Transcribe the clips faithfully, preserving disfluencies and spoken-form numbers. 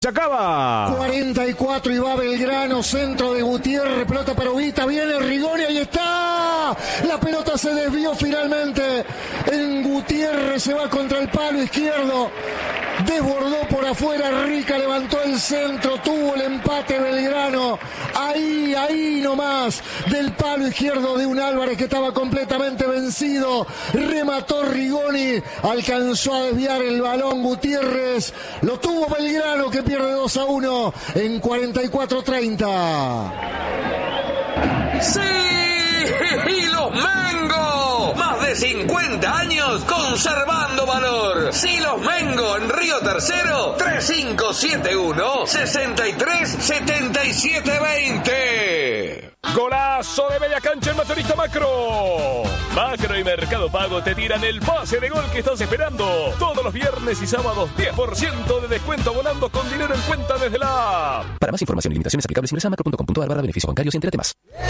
Se acaba. cuarenta y cuatro y va Belgrano, centro de Gutiérrez, pelota para Ubita, viene Rigoni, ahí está. La pelota se desvió finalmente. En Gutiérrez se va contra el palo izquierdo. Desbordó por afuera, Rica levantó el centro, tuvo el empate Belgrano. Ahí, ahí nomás, del palo izquierdo de un Álvarez que estaba completamente vencido. Remató Rigoni, alcanzó a desviar el balón Gutiérrez. Lo tuvo Belgrano que pierde dos a uno en cuarenta y cuatro treinta. ¡Sí! ¡Y los Mengo! Más de cincuenta años conservando valor. Silos Mengo en Río Tercero, tres cinco siete uno, seis tres siete siete dos cero. Golazo de media cancha en Mayorista Macro. Macro y Mercado Pago te tiran el pase de gol que estás esperando. Todos los viernes y sábados, diez por ciento de descuento volando con dinero en cuenta desde la app. Para más información y limitaciones aplicables ingresa a macro punto com punto a r barra beneficios bancarios y entérate más.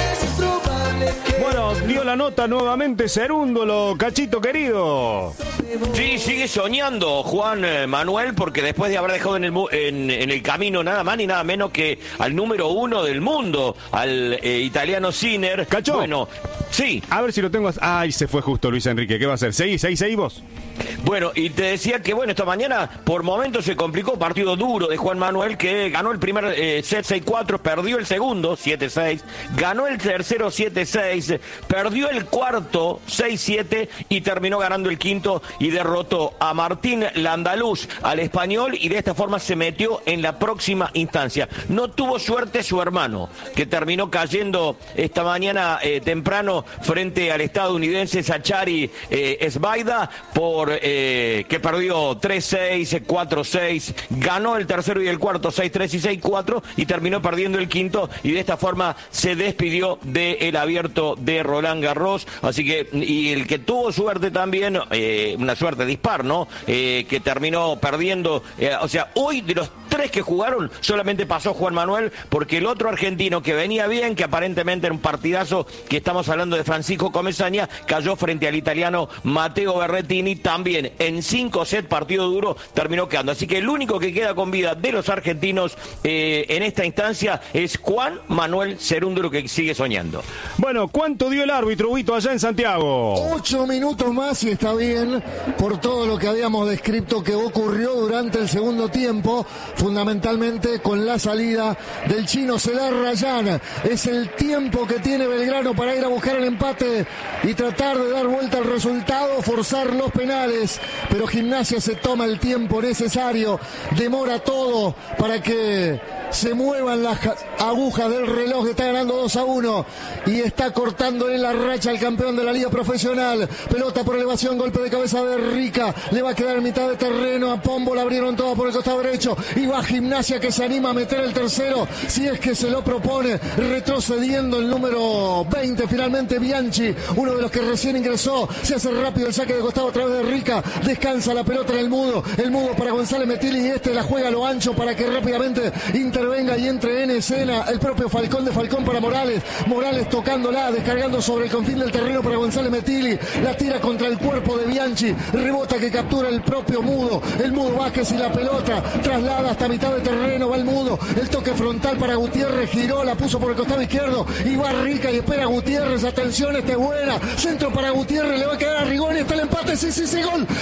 Bueno, dio la nota nuevamente Cerúndolo, Cachito querido. Sí, sigue soñando Juan Manuel, porque después de haber dejado en el, en, en el camino nada más ni nada menos que al número uno del mundo, al eh, italiano Sinner. Cacho. Bueno, sí. A ver si lo tengo. Ay, se fue justo Luis Enrique. ¿Qué va a hacer? ¿Seguís, seguís, seguís vos? Bueno, y te decía que, bueno, esta mañana por momentos se complicó, partido duro de Juan Manuel, que ganó el primer eh, set seis cuatro, perdió el segundo siete seis, ganó el tercero siete seis, perdió el cuarto seis siete y terminó ganando el quinto y derrotó a Martín Landaluz, al español, y de esta forma se metió en la próxima instancia. No tuvo suerte su hermano, que terminó cayendo esta mañana eh, temprano frente al estadounidense Zachary eh, Sbaida, por eh, que perdió tres seis, cuatro seis, ganó el tercero y el cuarto seis tres y seis cuatro y terminó perdiendo el quinto, y de esta forma se despidió del abierto de Roland Garros. Así que, y el que tuvo suerte también, eh, una suerte dispar, ¿no? Eh, que terminó perdiendo, eh, o sea, hoy de los tres que jugaron solamente pasó Juan Manuel, porque el otro argentino que venía bien, que aparentemente era un partidazo, que estamos hablando de Francisco Comesaña, cayó frente al italiano Matteo Berrettini, también en cinco sets, partido duro, terminó quedando. Así que el único que queda con vida de los argentinos eh, en esta instancia es Juan Manuel Cerúndolo, que sigue soñando. Bueno, ¿cuánto dio el árbitro, Huito, allá en Santiago? Ocho minutos más y está bien por todo lo que habíamos descrito que ocurrió durante el segundo tiempo, fundamentalmente con la salida del chino Cedar Rayán. Es el tiempo que tiene Belgrano para ir a buscar el empate y tratar de dar vuelta al resultado, forzar los penales, pero Gimnasia se toma el tiempo necesario, demora todo para que se muevan las agujas del reloj, que está ganando dos a uno y está cortándole la racha al campeón de la liga profesional. Pelota por elevación, golpe de cabeza de Rica, le va a quedar en mitad de terreno a Pombo, la abrieron toda por el costado derecho y va Gimnasia, que se anima a meter el tercero si es que se lo propone, retrocediendo el número veinte finalmente Bianchi, uno de los que recién ingresó, se hace rápido el saque de costado a través de Rica, descansa la pelota en el mudo, el mudo para González Metilli y este la juega a lo ancho para que rápidamente intervenga y entre en escena el propio Falcón, de Falcón para Morales, Morales tocándola, descargando sobre el confín del terreno para González Metilli, la tira contra el cuerpo de Bianchi, rebota que captura el propio mudo, el mudo Vázquez y la pelota traslada hasta mitad de terreno, va el mudo, el toque frontal para Gutiérrez, giró, la puso por el costado izquierdo y va Rica y espera Gutiérrez, atención, esta es buena, centro para Gutiérrez, le va a quedar a Rigoni, está el empate, sí, sí, sí, gol, ¡gol!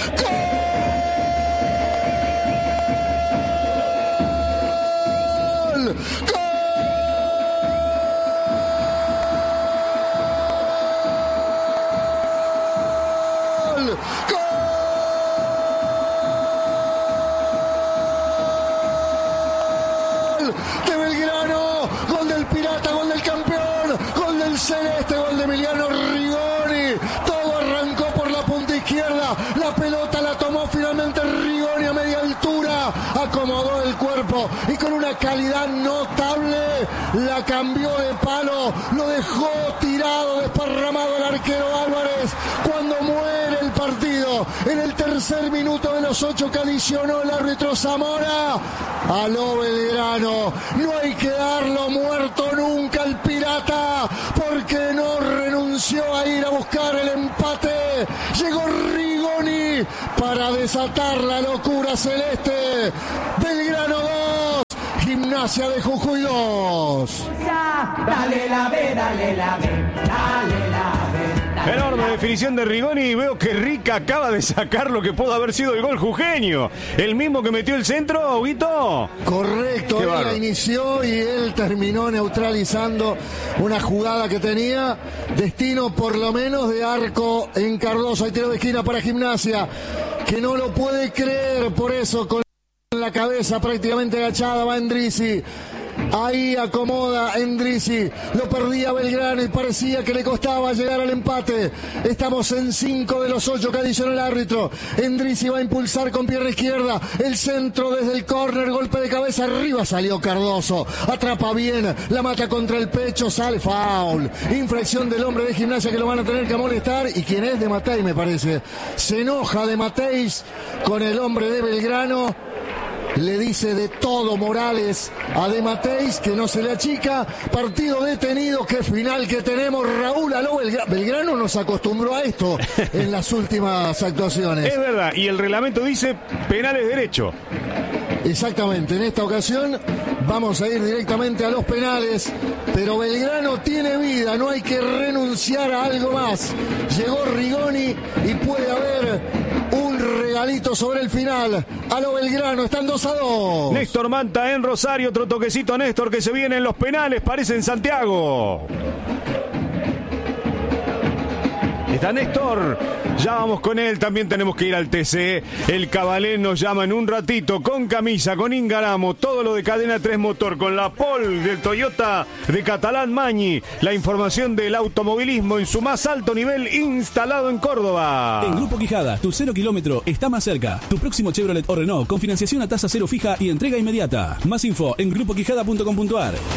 ¡Gol! De Belgrano, gol del Pirata, gol del campeón, gol del Celeste, gol de Emiliano Rigoni. Todo arrancó por la punta izquierda, la pelota la tomó finalmente Rigoni a media altura, acomodó el cuerpo y con una calidad notable la cambió de palo, lo dejó tirado, desparramado el arquero Álvarez cuando muere el partido. En el tercer minuto de los ocho que adicionó el árbitro Zamora, aló Belgrano, no hay que darlo muerto nunca al Pirata, porque no renunció a ir a buscar el empate. Llegó Rigoni para desatar la locura celeste. Belgrano dos, Gimnasia de Jujuy dos. Dale la B, dale la B, dale la B. Enorme definición de Rigoni y veo que Rica acaba de sacar lo que pudo haber sido el gol jujeño. El mismo que metió el centro, Huguito. Correcto, él la inició y él terminó neutralizando una jugada que tenía destino por lo menos de arco en Cardoso. Hay tiro de esquina para Gimnasia, que no lo puede creer, por eso con la cabeza prácticamente agachada va Endrizi. Ahí acomoda Endrizi, lo perdía Belgrano y parecía que le costaba llegar al empate. Estamos en cinco de los ocho que adicionó el árbitro. Endrizi va a impulsar con pierna izquierda, el centro desde el córner, golpe de cabeza, arriba salió Cardoso, atrapa bien, la mata contra el pecho, sale foul, infracción del hombre de Gimnasia que lo van a tener que molestar, y quien es de Matei me parece, se enoja de Mateis con el hombre de Belgrano. Le dice de todo Morales a De Mateis, que no se le achica. Partido detenido, qué final que tenemos. Raúl Aló, Belgrano. Belgrano nos acostumbró a esto en las últimas actuaciones. Es verdad, y el reglamento dice penales derecho. Exactamente, en esta ocasión vamos a ir directamente a los penales, pero Belgrano tiene vida, no hay que renunciar a algo más. Llegó Rigoni y puede haber un regalito sobre el final. A lo Belgrano, están dos a dos. Néstor Manta en Rosario, otro toquecito a Néstor que se viene en los penales, parece en Santiago. Está Néstor, ya vamos con él, también tenemos que ir al T C. El Cabalén nos llama en un ratito con camisa, con Ingaramo, todo lo de Cadena tres Motor, con la pole del Toyota de Catalán Mañi, la información del automovilismo en su más alto nivel instalado en Córdoba. En Grupo Quijada, tu cero kilómetro está más cerca. Tu próximo Chevrolet o Renault con financiación a tasa cero fija y entrega inmediata. Más info en grupo quijada punto com punto a r.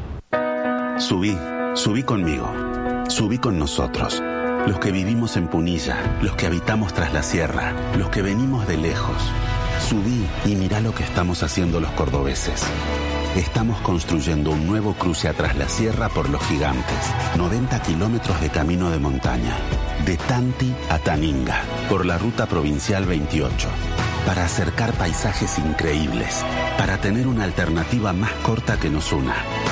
Subí, subí conmigo, subí con nosotros. Los que vivimos en Punilla, los que habitamos tras la sierra, los que venimos de lejos. Subí y mirá lo que estamos haciendo los cordobeses. Estamos construyendo un nuevo cruce a Tras la Sierra por los Gigantes. noventa kilómetros de camino de montaña. De Tanti a Taninga, por la ruta provincial veintiocho. Para acercar paisajes increíbles. Para tener una alternativa más corta que nos una.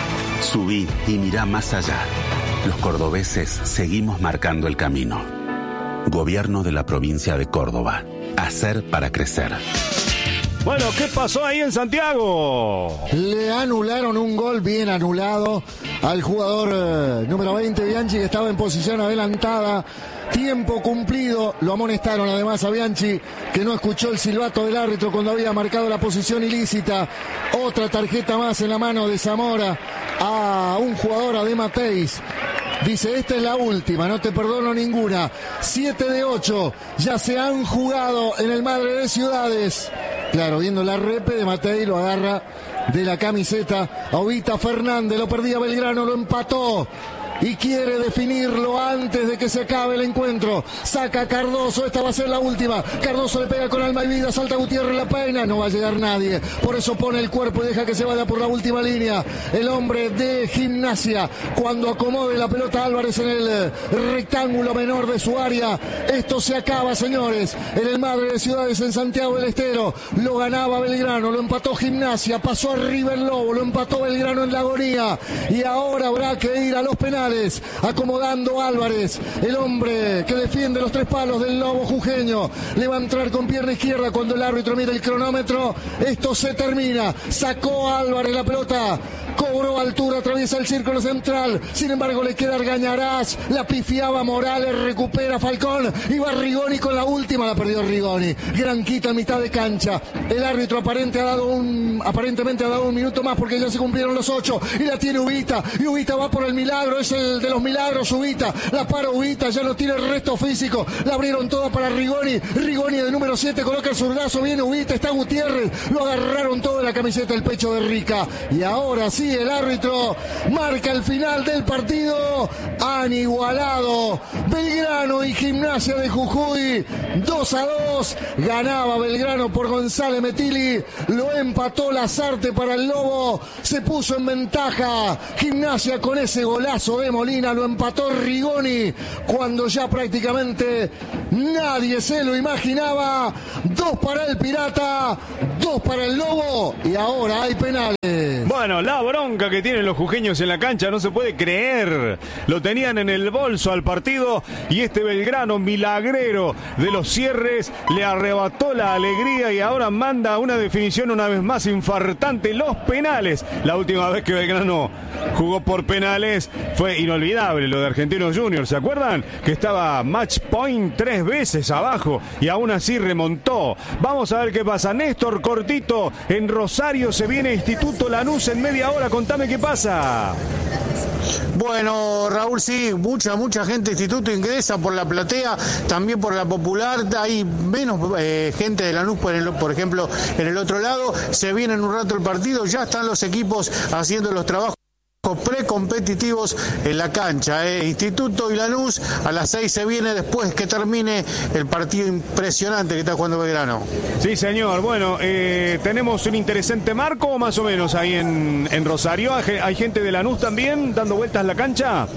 Subí y mirá más allá. Los cordobeses seguimos marcando el camino. Gobierno de la provincia de Córdoba. Hacer para crecer. Bueno, ¿qué pasó ahí en Santiago? Le anularon un gol bien anulado al jugador eh, número veinte, Bianchi, que estaba en posición adelantada. Tiempo cumplido, lo amonestaron además a Bianchi, que no escuchó el silbato del árbitro cuando había marcado la posición ilícita. Otra tarjeta más en la mano de Zamora a un jugador, a De Mateis. Dice, esta es la última, no te perdono ninguna. Siete de ocho, ya se han jugado en el Madre de Ciudades. Claro, viendo la repe, De Matei lo agarra de la camiseta a Ovita Fernández, lo perdía Belgrano, lo empató. Y quiere definirlo antes de que se acabe el encuentro. Saca a Cardoso, esta va a ser la última. Cardoso le pega con alma y vida, salta Gutiérrez, la peina, no va a llegar nadie. Por eso pone el cuerpo y deja que se vaya por la última línea. El hombre de Gimnasia, cuando acomode la pelota Álvarez en el rectángulo menor de su área. Esto se acaba, señores. En el Madre de Ciudades, en Santiago del Estero, lo ganaba Belgrano, lo empató Gimnasia, pasó arriba el Lobo, lo empató Belgrano en la agonía. Y ahora habrá que ir a los penales. Acomodando Álvarez, el hombre que defiende los tres palos del Lobo jujeño, le va a entrar con pierna izquierda cuando el árbitro mira el cronómetro. Esto se termina, sacó Álvarez la pelota, cobró altura, atraviesa el círculo central, sin embargo le queda Argañarás, la pifiaba Morales, recupera Falcón y va Rigoni con la última, la perdió Rigoni, gran quita en mitad de cancha. El árbitro aparente ha dado un, aparentemente ha dado un minuto más porque ya se cumplieron los ocho y la tiene Ubita, y Ubita va por el milagro, es el de los milagros, Ubita, la para Ubita, ya no tiene el resto físico, la abrieron toda para Rigoni, Rigoni de número siete coloca el zurdazo, viene Ubita, está Gutiérrez, lo agarraron todo en la camiseta del pecho de Rica, y ahora sí el árbitro marca el final del partido. Han igualado Belgrano y Gimnasia de Jujuy, dos a dos, ganaba Belgrano por González Metili, lo empató Lazarte para el Lobo, se puso en ventaja Gimnasia con ese golazo de Molina, lo empató Rigoni cuando ya prácticamente nadie se lo imaginaba. Dos para el Pirata, dos para el Lobo, y ahora hay penales. Bueno, la bronca que tienen los jujeños en la cancha no se puede creer. Lo tenían en el bolso al partido y este Belgrano milagrero de los cierres le arrebató la alegría y ahora manda una definición una vez más infartante, los penales. La última vez que Belgrano jugó por penales fue inolvidable lo de Argentinos Juniors. ¿Se acuerdan? Que estaba match point tres veces abajo y aún así remontó. Vamos a ver qué pasa. Néstor, cortito, en Rosario se viene Instituto Lanús en media hora. Contame qué pasa. Bueno, Raúl, sí, mucha, mucha gente de Instituto ingresa por la platea, también por la Popular, hay menos eh, gente de Lanús, por, el, por ejemplo, en el otro lado. Se viene en un rato el partido, ya están los equipos haciendo los trabajos precompetitivos en la cancha. Eh. Instituto y Lanús, a las seis se viene después que termine el partido impresionante que está jugando Belgrano. Sí, señor. Bueno, eh, tenemos un interesante marco más o menos ahí en, en Rosario. ¿Hay gente de Lanús también dando vueltas en la cancha?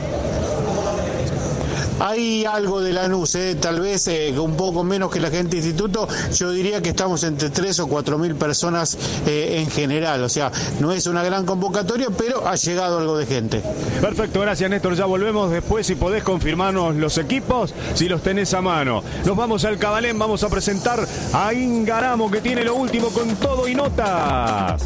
Hay algo de Lanús, eh, tal vez eh, un poco menos que la gente de Instituto. Yo diría que estamos entre tres o cuatro mil personas eh, en general. O sea, no es una gran convocatoria, pero ha llegado algo de gente. Perfecto, gracias Néstor. Ya volvemos después. Si podés confirmarnos los equipos, si los tenés a mano. Nos vamos al Cabalén, vamos a presentar a Ingaramo, que tiene lo último con todo y notas.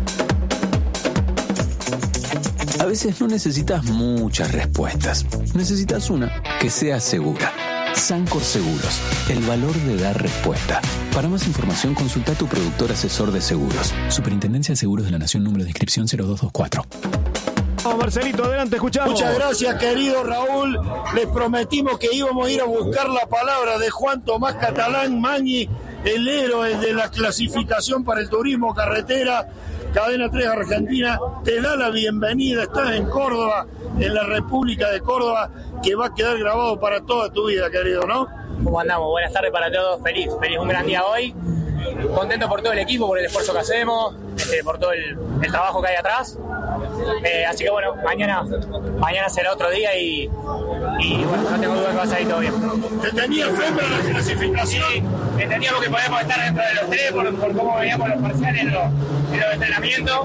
A veces no necesitas muchas respuestas. Necesitas una que sea segura. Sancor Seguros, el valor de dar respuesta. Para más información, consulta a tu productor asesor de seguros. Superintendencia de Seguros de la Nación, número de inscripción cero dos dos cuatro. Vamos, Marcelito, adelante, escuchamos. Muchas gracias, querido Raúl. Les prometimos que íbamos a ir a buscar la palabra de Juan Tomás Catalán Magni, el héroe de la clasificación para el turismo carretera. Cadena tres Argentina te da la bienvenida. Estás en Córdoba, en la República de Córdoba, que va a quedar grabado para toda tu vida, querido, ¿no? ¿Cómo andamos? Buenas tardes para todos. Feliz, feliz, un gran día hoy. Contento por todo el equipo, por el esfuerzo que hacemos, este, por todo el, el trabajo que hay atrás. Eh, así que bueno, mañana mañana será otro día y, y bueno, no tengo duda que va a salir todo bien. ¿Te tenías fe para la clasificación? Sí, entendíamos que podíamos estar dentro de los tres por, por cómo veníamos los parciales en los, en los entrenamientos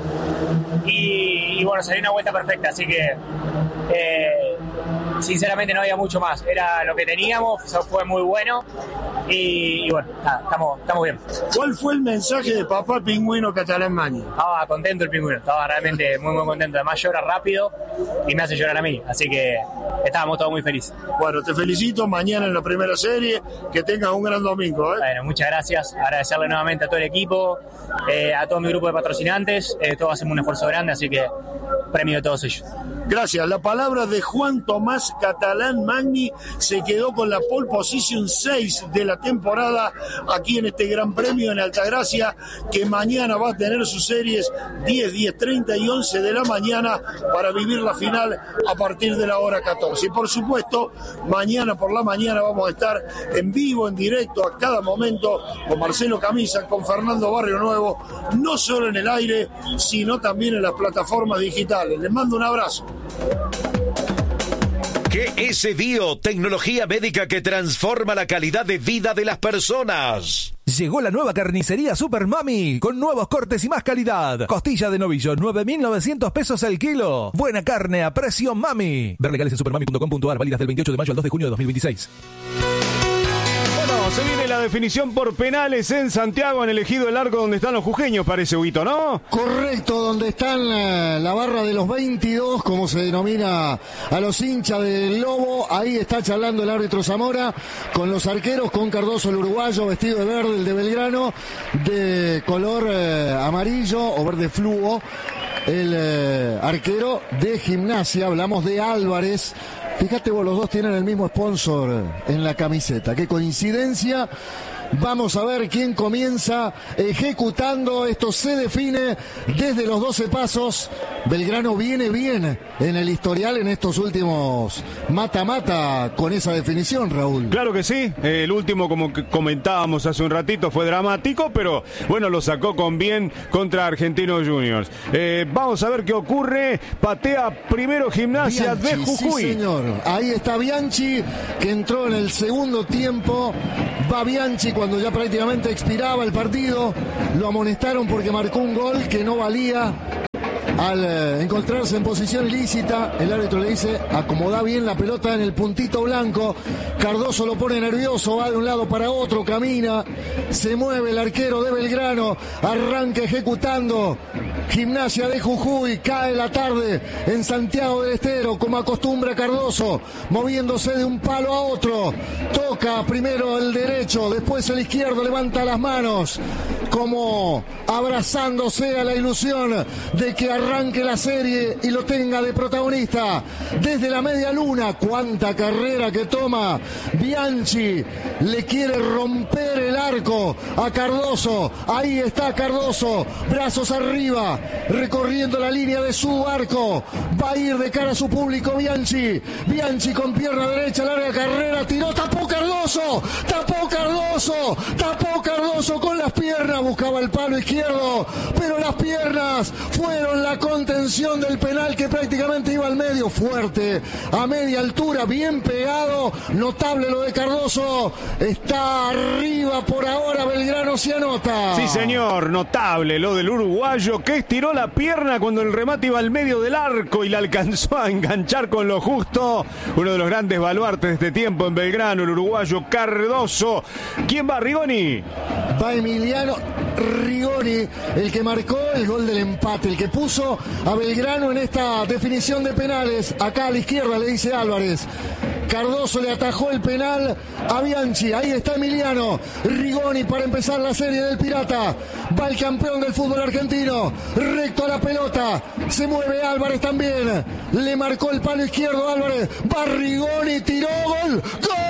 y, y bueno, salió una vuelta perfecta, así que eh, sinceramente no había mucho más, era lo que teníamos, fue muy bueno y, y bueno, nada, estamos, estamos bien. ¿Cuál fue el mensaje de papá Pingüino Catalán Magni? Estaba contento el Pingüino, estaba realmente muy muy contento, además llora rápido y me hace llorar a mí, así que estábamos todos muy felices. Bueno, te felicito, mañana en la primera serie, que tengas un gran domingo, ¿eh? Bueno, muchas gracias, agradecerle nuevamente a todo el equipo, eh, a todo mi grupo de patrocinantes, eh, todos hacemos un esfuerzo grande, así que premio de todos ellos. Gracias. La palabra de Juan Tomás Catalán Magni se quedó con la pole position seis de la temporada aquí en este Gran Premio en Altagracia, que mañana va a tener sus series diez, diez treinta y once de la mañana para vivir la final a partir de la hora catorce. Y por supuesto, mañana por la mañana vamos a estar en vivo, en directo, a cada momento, con Marcelo Camisa, con Fernando Barrio Nuevo, no solo en el aire, sino también en las plataformas digitales. Les mando un abrazo. G S Bio, tecnología médica que transforma la calidad de vida de las personas. Llegó la nueva carnicería Super Mami, con nuevos cortes y más calidad. Costilla de novillo, nueve mil novecientos pesos el kilo. Buena carne a precio Mami. Ver legales en supermami punto com punto ar, válidas del veintiocho de mayo al dos de junio de dos mil veintiséis. Se viene la definición por penales en Santiago, han elegido el arco donde están los jujeños, parece, Huguito, ¿no? Correcto, donde están eh, la barra de los veintidós, como se denomina a los hinchas del Lobo. Ahí está charlando el árbitro Zamora con los arqueros, con Cardoso, el uruguayo, vestido de verde, el de Belgrano, de color eh, amarillo o verde fluo, el eh, arquero de Gimnasia. Hablamos de Álvarez. Fíjate vos, los dos tienen el mismo sponsor en la camiseta. Qué coincidencia. Vamos a ver quién comienza ejecutando. Esto se define desde los doce pasos. Belgrano viene bien en el historial en estos últimos mata-mata con esa definición, Raúl. Claro que sí. El último, como comentábamos hace un ratito, fue dramático, pero bueno, lo sacó con bien contra Argentinos Juniors. Eh, vamos a ver qué ocurre. Patea primero Gimnasia Bianchi, de Jujuy. Sí, señor. Ahí está Bianchi, que entró en el segundo tiempo. Va Bianchi cuando ya prácticamente expiraba el partido. Lo amonestaron porque marcó un gol que no valía. Al eh, encontrarse en posición ilícita, el árbitro le dice, acomoda bien la pelota en el puntito blanco. Cardoso lo pone nervioso, va de un lado para otro, camina, se mueve el arquero de Belgrano, arranca ejecutando. Gimnasia de Jujuy, cae la tarde en Santiago del Estero, como acostumbra Cardoso, moviéndose de un palo a otro. Toca primero el derecho, después el izquierdo, levanta las manos, como abrazándose a la ilusión de que arranque la serie y lo tenga de protagonista. Desde la media luna, cuánta carrera que toma Bianchi, le quiere romper el arco a Cardoso. Ahí está Cardoso, brazos arriba, recorriendo la línea de su arco, va a ir de cara a su público Bianchi. Bianchi con pierna derecha, larga carrera, tiró, tapó Cardoso, tapó Cardoso, tapó Cardoso con las piernas, buscaba el palo izquierdo, pero las piernas fueron la contención del penal que prácticamente iba al medio, fuerte, a media altura, bien pegado, notable lo de Cardoso, está arriba por ahora, Belgrano se anota. Sí señor, notable lo del uruguayo que estiró la pierna cuando el remate iba al medio del arco y la alcanzó a enganchar con lo justo. Uno de los grandes baluartes de este tiempo en Belgrano, el uruguayo Cardoso. ¿Quién va, Rigoni? Va Emiliano Rigoni, el que marcó el gol del empate, el que puso a Belgrano en esta definición de penales. Acá a la izquierda le dice Álvarez. Cardoso le atajó el penal a Bianchi. Ahí está Emiliano Rigoni para empezar la serie del Pirata. Va el campeón del fútbol argentino, recto a la pelota. Se mueve Álvarez también. Le marcó el palo izquierdo Álvarez. Va Rigoni, tiró, gol.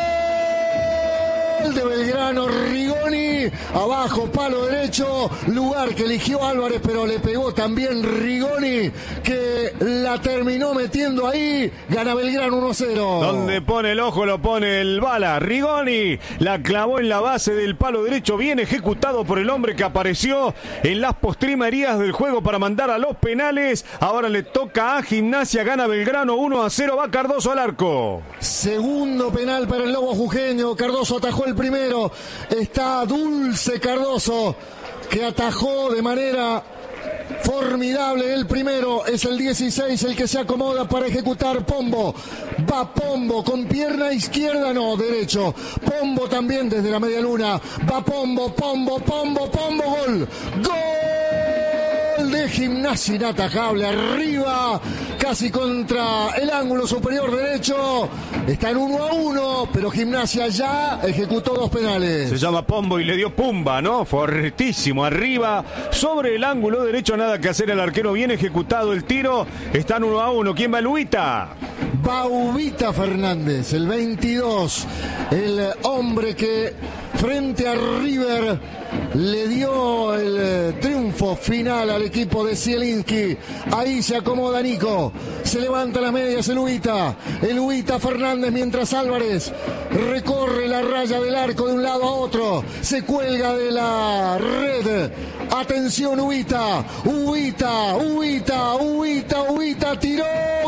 ¡Gol de Belgrano! Rigoni, abajo, palo derecho, lugar que eligió Álvarez, pero le pegó también Rigoni, que la terminó metiendo ahí. Gana Belgrano uno a cero. Donde pone el ojo lo pone el bala. Rigoni la clavó en la base del palo derecho, bien ejecutado por el hombre que apareció en las postrimerías del juego para mandar a los penales. Ahora le toca a Gimnasia, gana Belgrano uno a cero, va Cardoso al arco. Segundo penal para el Lobo Jujeño. Cardoso atajó el primero. Está Dulce Cardoso, que atajó de manera formidable el primero. Es el dieciséis el que se acomoda para ejecutar. Pombo, va Pombo con pierna izquierda, no, derecho. Pombo también desde la media luna, va Pombo, Pombo, Pombo, Pombo, gol, gol de Gimnasia, inatajable, arriba, casi contra el ángulo superior derecho. Está en uno a uno, pero Gimnasia ya ejecutó dos penales. Se llama Pombo y le dio pumba, ¿no? Fortísimo, arriba, sobre el ángulo derecho, nada que hacer el arquero, bien ejecutado el tiro. Está en uno a uno. ¿Quién va, Luita? Va Ubita Fernández, el veintidós, el hombre que frente a River le dio el triunfo final al equipo de Zielinski. Ahí se acomoda Nico, se levanta las medias el Ubita, el Ubita Fernández, mientras Álvarez recorre la raya del arco de un lado a otro, se cuelga de la red. Atención Ubita, Ubita, Ubita, Ubita, Ubita, tiró,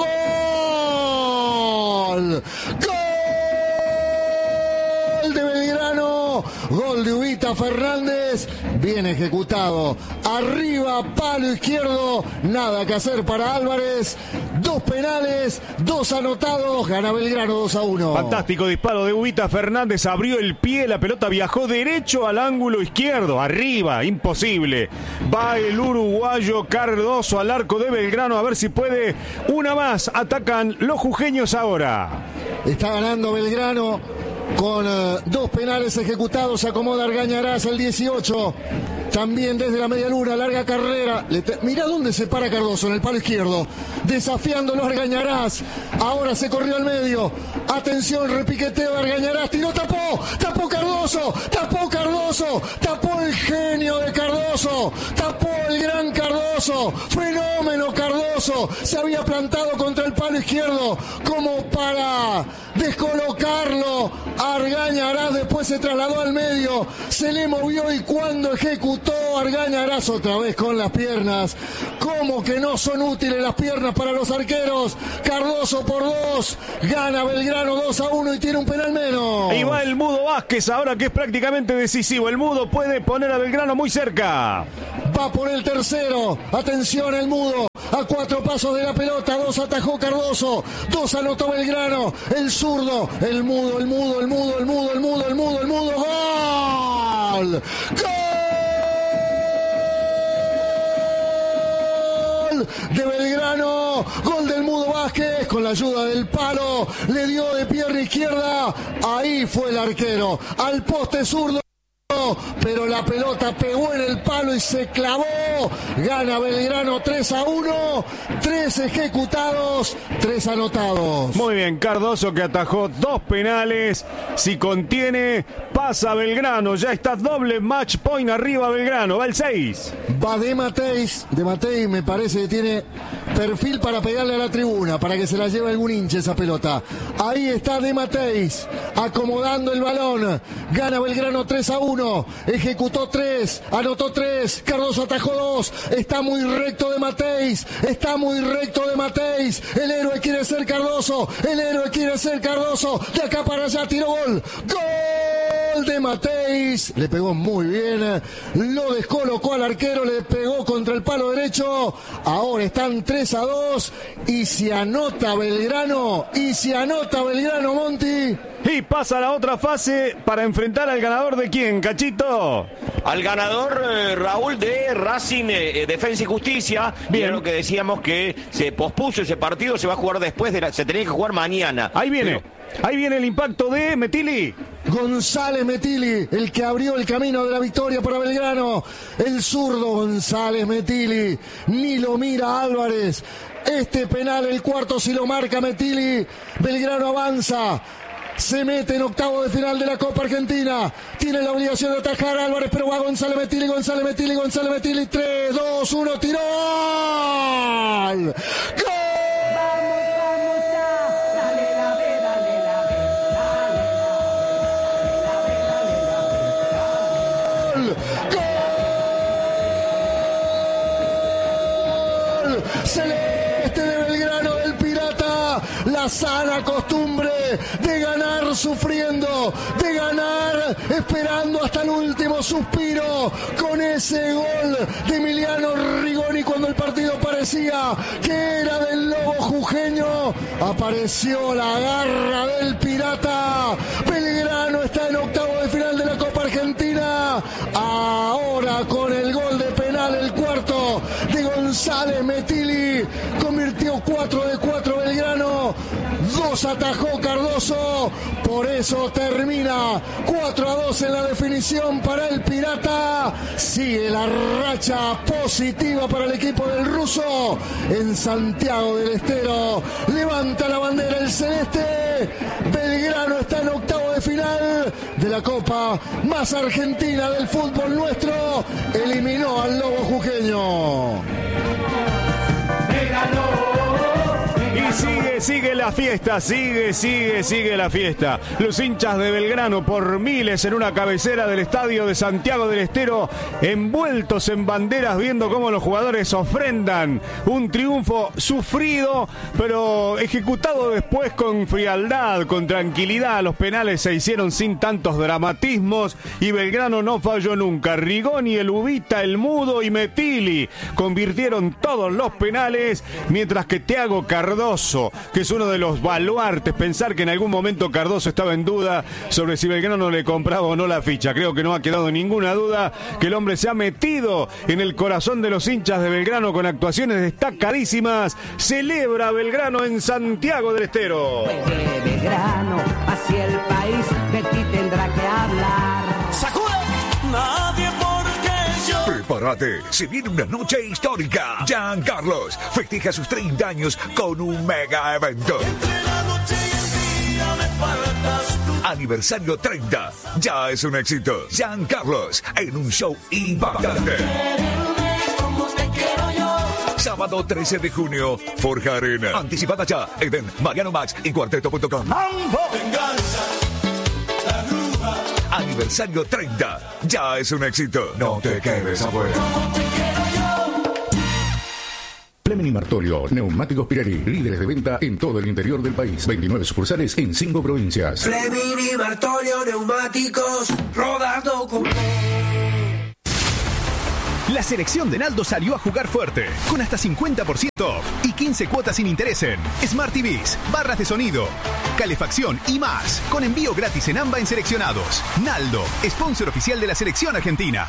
gol, gol de Belgrano, gol de Ubita Fernández, bien ejecutado, arriba, palo izquierdo, nada que hacer para Álvarez, dos penales, dos anotados, gana Belgrano dos a uno. Fantástico disparo de Ubita Fernández, abrió el pie, la pelota viajó derecho al ángulo izquierdo, arriba, imposible. Va el uruguayo Cardoso al arco de Belgrano, a ver si puede una más, atacan los jujeños ahora. Está ganando Belgrano con uh, dos penales ejecutados, se acomoda Argañarás el dieciocho, también desde la media luna, larga carrera. Te... Mirá dónde se para Cardoso, en el palo izquierdo, desafiándolo a Argañarás. Ahora se corrió al medio. Atención, repiqueteo Argañarás, tiró, tapó, tapó Cardoso, tapó Cardoso, tapó el genio de Cardoso, tapó el gran Cardoso, fenómeno Cardoso, se había plantado contra el palo izquierdo como para descolocarlo. Argañarás después se trasladó al medio, se le movió y cuando ejecutó Argañarás otra vez con las piernas. Como que no son útiles las piernas para los arqueros. Cardoso por dos, gana Belgrano dos a uno y tiene un penal menos. Y va el Mudo Vázquez ahora, que es prácticamente decisivo. El Mudo puede poner a Belgrano muy cerca. Va por el tercero, atención el Mudo, a cuatro pasos de la pelota, dos atajó Cardoso, dos anotó Belgrano, el zurdo, el mudo, el mudo, el mudo, el mudo, el mudo, el mudo, el mudo, ¡gol! ¡Gol! De Belgrano, gol del Mudo Vázquez, con la ayuda del palo, le dio de pierna izquierda, ahí fue el arquero, al poste zurdo, pero la pelota pegó en el palo y se clavó. Gana Belgrano tres a uno, tres ejecutados, tres anotados. Muy bien, Cardoso que atajó dos penales. Si contiene, pasa Belgrano. Ya está doble match point arriba Belgrano. Va el seis. Va de Mateis. De Mateis me parece que tiene perfil para pegarle a la tribuna, para que se la lleve algún hincha esa pelota. Ahí está De Mateis, acomodando el balón. Gana Belgrano tres a uno. Ejecutó tres, anotó tres. Cardoso atajó dos. Está muy recto De Mateis. Está muy recto De Mateis. El héroe quiere ser Cardoso. El héroe quiere ser Cardoso. De acá para allá tiró gol. ¡Gol de Mateis! Le pegó muy bien. Lo descolocó al arquero. Le pegó contra el palo derecho. Ahora están tres a dos. Y si anota Belgrano. Y si anota Belgrano, Monti. Y pasa a la otra fase para enfrentar al ganador de quién, Cachito. Al ganador, eh, Raúl, de Racing eh, Defensa y Justicia. Bien. Era lo que decíamos que se pospuso ese partido, se va a jugar después, de la, se tenía que jugar mañana. Ahí viene, Pero... ahí viene el impacto de Metili. González Metili, el que abrió el camino de la victoria para Belgrano. El zurdo González Metili, ni lo mira Álvarez. Este penal, el cuarto, si lo marca Metili, Belgrano avanza. Se mete en octavo de final de la Copa Argentina. Tiene la obligación de atajar a Álvarez, pero va González Metili, González Metili, González Metili. tres, dos, uno, tiró. ¡Gol! ¡Gol! ¡Gol! Celeste de Belgrano, del Pirata. La sana costumbre de ganar sufriendo, de ganar esperando hasta el último suspiro, con ese gol de Emiliano Rigoni cuando el partido parecía que era del Lobo jujeño. Apareció la garra del Pirata. Belgrano está en octavo de final de la Copa Argentina. Ahora con el gol de penal, el cuarto de González Metili, convirtió cuatro de cuatro Belgrano. Dos atajó Cardoso, por eso termina cuatro a dos en la definición para el Pirata. Sigue la racha positiva para el equipo del ruso en Santiago del Estero. Levanta la bandera el celeste. Belgrano está en octavo de final de la Copa más argentina del fútbol nuestro. Eliminó al Lobo jujeño. Y sigue, sigue la fiesta, sigue, sigue, sigue la fiesta. Los hinchas de Belgrano por miles en una cabecera del estadio de Santiago del Estero, envueltos en banderas, viendo cómo los jugadores ofrendan un triunfo sufrido, pero ejecutado después con frialdad, con tranquilidad. Los penales se hicieron sin tantos dramatismos y Belgrano no falló nunca. Rigoni, el Ubita, el Mudo y Metili convirtieron todos los penales, mientras que Thiago Cardoso, que es uno de los baluartes, pensar que en algún momento Cardoso estaba en duda sobre si Belgrano le compraba o no la ficha. Creo que no ha quedado ninguna duda que el hombre se ha metido en el corazón de los hinchas de Belgrano con actuaciones destacadísimas. Celebra Belgrano en Santiago del Estero. De Belgrano hacia el país, de ti tendrá que hablar. ¡Sacude! Nadie porque yo. Prepárate, se viene una noche histórica. Giancarlos festeja sus treinta años con un mega evento. Entre la noche y el día me faltas tú. Aniversario treinta, ya es un éxito. Giancarlos en un show impactante. Sábado trece de junio, Forja Arena. Anticipada ya en Mariano Max y Cuarteto punto com. Aniversario treinta, ya es un éxito. No te quedes afuera. Fleming y Martolio, Neumáticos Pirelli, líderes de venta en todo el interior del país. veintinueve sucursales en cinco provincias. Fleming y Martolio, neumáticos, rodando con... La selección de Naldo salió a jugar fuerte, con hasta cincuenta por ciento off y quince cuotas sin interés en Smart T Vs, barras de sonido, calefacción y más, con envío gratis en AMBA en seleccionados. Naldo, sponsor oficial de la selección argentina.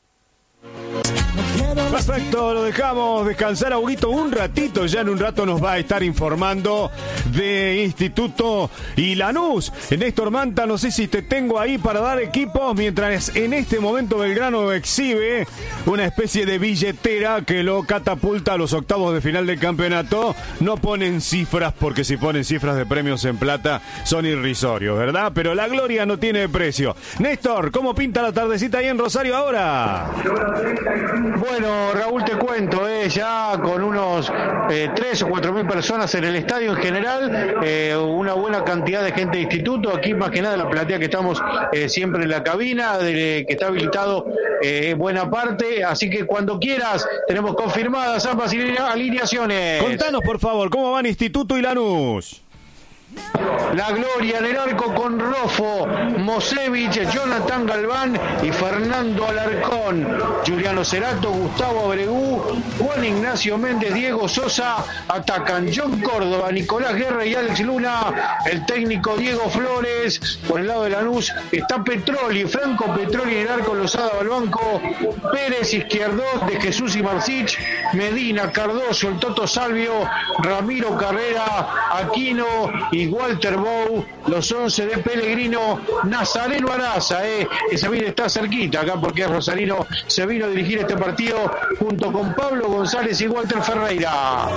Perfecto, lo dejamos descansar a Huguito un ratito. Ya en un rato nos va a estar informando de Instituto y Lanús. Néstor Manta, no sé si te tengo ahí para dar equipos, mientras en este momento Belgrano exhibe una especie de billetera que lo catapulta a los octavos de final del campeonato. No ponen cifras, porque si ponen cifras de premios en plata son irrisorios, ¿verdad? Pero la gloria no tiene precio. Néstor, ¿cómo pinta la tardecita ahí en Rosario ahora? Bueno, Raúl, te cuento, eh, ya con unos eh, tres o cuatro mil personas en el estadio en general, eh, una buena cantidad de gente de instituto, aquí más que nada la platea que estamos eh, siempre en la cabina, de, que está habilitado eh, buena parte, así que cuando quieras tenemos confirmadas ambas alineaciones. Contanos por favor, ¿cómo van Instituto y Lanús? La gloria en el arco con Rofo, Mosevich, Jonathan Galván y Fernando Alarcón. Juliano Cerato, Gustavo Abregú, Juan Ignacio Méndez, Diego Sosa. Atacan John Córdoba, Nicolás Guerra y Alex Luna. El técnico Diego Flores. Por el lado de Lanús está Petroli, Franco Petroli en el arco, Lozada al banco, Pérez Izquierdos de Jesús y Marcich, Medina, Cardoso, el Toto Salvio, Ramiro Carrera, Aquino y Walter Bow, los once de Pellegrino, Nazareno Araza, eh, que se viene, está cerquita acá porque Rosarino se vino a dirigir este partido junto con Pablo González y Walter Ferreira.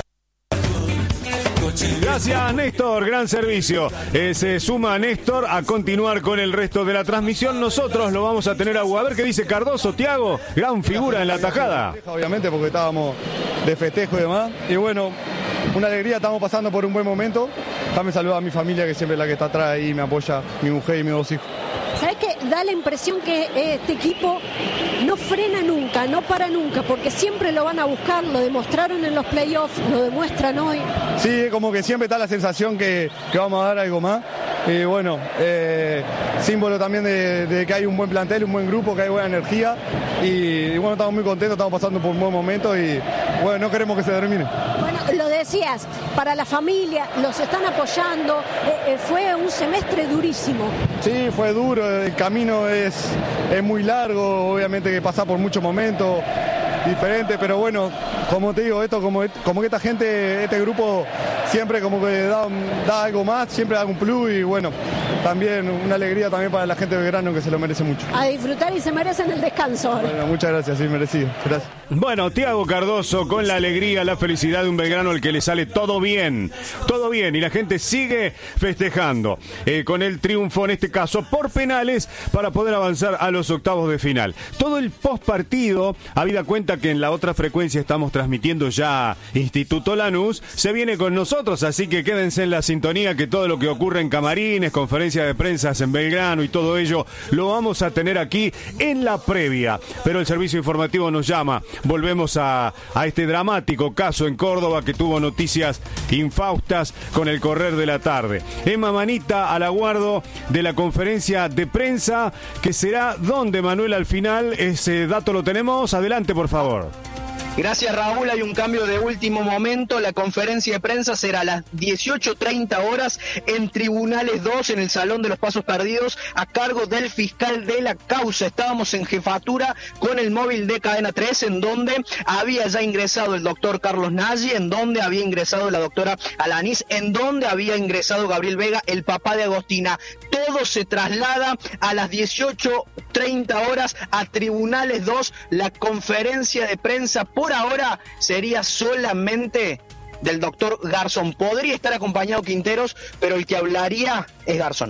Gracias Néstor, gran servicio. Eh, se suma Néstor a continuar con el resto de la transmisión. Nosotros lo vamos a tener a a ver qué dice Cardoso, Tiago, gran figura en la tajada. Obviamente porque estábamos de festejo y demás. Y bueno, una alegría, estamos pasando por un buen momento. También saludo a mi familia, que siempre es la que está atrás ahí, me apoya, mi mujer y mis dos hijos. ¿Sabes qué? Da la impresión que este equipo no frena nunca, no para nunca, porque siempre lo van a buscar, lo demostraron en los playoffs, lo demuestran hoy. Sí, como que siempre está la sensación que, que vamos a dar algo más. Y bueno, eh, símbolo también de, de que hay un buen plantel, un buen grupo, que hay buena energía. Y, y bueno, estamos muy contentos, estamos pasando por un buen momento y bueno, no queremos que se termine. Bueno, lo decías, para la familia, los están apoyando, eh, eh, fue un semestre durísimo. Sí, fue duro, el camino es, es muy largo, obviamente que pasa por muchos momentos diferentes, pero bueno, como te digo, esto como, como que esta gente, este grupo siempre como que da, da algo más, siempre da un plus y bueno, también una alegría también para la gente de Belgrano que se lo merece mucho. A disfrutar y se merecen el descanso. Bueno, muchas gracias, sí, merecido. Gracias. Bueno, Tiago Cardoso con la alegría, la felicidad de un Belgrano al que le sale todo bien, todo bien y la gente sigue festejando eh, con el triunfo en este caso por penales para poder avanzar a los octavos de final. Todo el post partido, habida cuenta que en la otra frecuencia estamos transmitiendo ya Instituto Lanús, se viene con nosotros, así que quédense en la sintonía que todo lo que ocurre en camarines, conferencias de prensa en Belgrano y todo ello lo vamos a tener aquí en la previa. Pero el servicio informativo nos llama. Volvemos a, a este dramático caso en Córdoba que tuvo noticias infaustas con el correr de la tarde. Emma Manita al aguardo de la conferencia de prensa que será donde, Manuel, al final. Ese dato lo tenemos. Adelante, por favor. Gracias, Raúl. Hay un cambio de último momento. La conferencia de prensa será a las dieciocho treinta horas en Tribunales dos, en el Salón de los Pasos Perdidos, a cargo del fiscal de la causa. Estábamos en jefatura con el móvil de Cadena tres, en donde había ya ingresado el doctor Carlos Nagy, en donde había ingresado la doctora Alanis, en donde había ingresado Gabriel Vega, el papá de Agostina. Todo se traslada a las dieciocho treinta horas a Tribunales dos. La conferencia de prensa por ahora sería solamente del doctor Garzón. Podría estar acompañado Quinteros, pero el que hablaría es Garzón.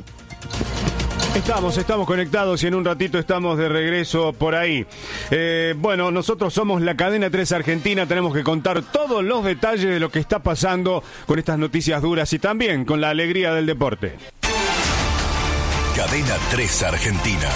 Estamos, estamos conectados y en un ratito estamos de regreso por ahí. Eh, bueno, nosotros somos la Cadena tres Argentina, tenemos que contar todos los detalles de lo que está pasando con estas noticias duras y también con la alegría del deporte. Cadena tres Argentina.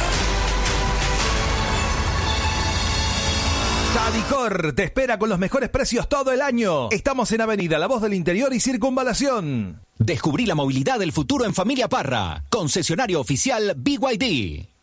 Tadicor te espera con los mejores precios todo el año. Estamos en Avenida La Voz del Interior y Circunvalación. Descubrí la movilidad del futuro en Familia Parra. Concesionario oficial B Y D.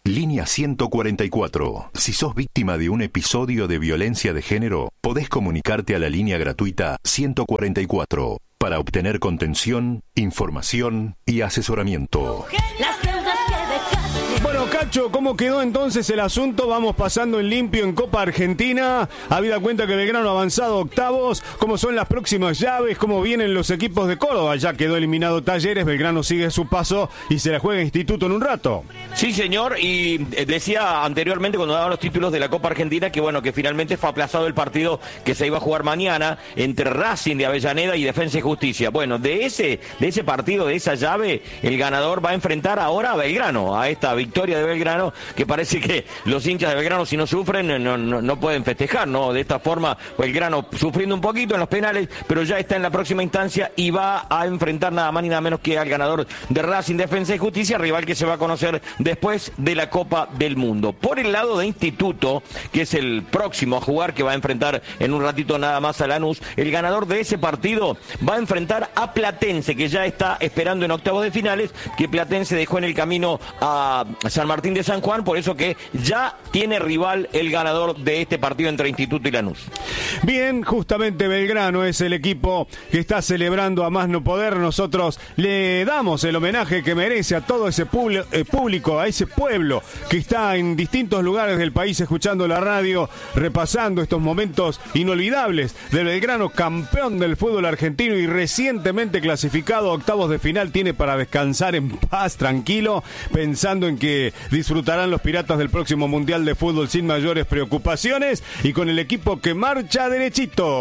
Línea ciento cuarenta y cuatro. Si sos víctima de un episodio de violencia de género, podés comunicarte a la línea gratuita ciento cuarenta y cuatro para obtener contención, información y asesoramiento. Bueno, Cacho, ¿cómo quedó entonces el asunto? Vamos pasando en limpio en Copa Argentina. Habida cuenta que Belgrano ha avanzado a octavos. ¿Cómo son las próximas llaves? ¿Cómo vienen los equipos de Córdoba? Ya quedó eliminado Talleres. Belgrano sigue su paso y se la juega Instituto en un rato. Sí, señor. Y decía anteriormente cuando daban los títulos de la Copa Argentina que, bueno, que finalmente fue aplazado el partido que se iba a jugar mañana entre Racing de Avellaneda y Defensa y Justicia. Bueno, de ese, de ese partido, de esa llave, el ganador va a enfrentar ahora a Belgrano, a esta victoria de Belgrano, que parece que los hinchas de Belgrano, si no sufren, no, no, no pueden festejar, ¿no? De esta forma, Belgrano sufriendo un poquito en los penales, pero ya está en la próxima instancia y va a enfrentar nada más ni nada menos que al ganador de Racing, Defensa y Justicia, rival que se va a conocer después de la Copa del Mundo. Por el lado de Instituto, que es el próximo a jugar, que va a enfrentar en un ratito nada más a Lanús, el ganador de ese partido va a enfrentar a Platense, que ya está esperando en octavos de finales, que Platense dejó en el camino a San Martín de San Juan, por eso que ya tiene rival el ganador de este partido entre Instituto y Lanús. Bien, justamente Belgrano es el equipo que está celebrando a más no poder. Nosotros le damos el homenaje que merece a todo ese público, eh, público, a ese pueblo que está en distintos lugares del país escuchando la radio, repasando estos momentos inolvidables del Belgrano, campeón del fútbol argentino y recientemente clasificado a octavos de final. Tiene para descansar en paz, tranquilo, pensando en que disfrutarán los Piratas del próximo Mundial de Fútbol sin mayores preocupaciones y con el equipo que marcha derechito.